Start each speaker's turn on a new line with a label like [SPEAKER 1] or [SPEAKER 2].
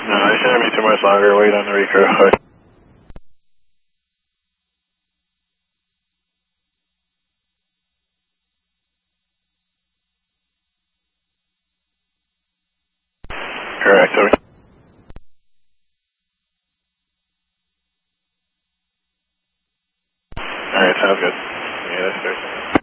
[SPEAKER 1] No, it shouldn't be too much longer. Wait on the recrew. Correct. Alright, sounds good. Yeah, that's fair.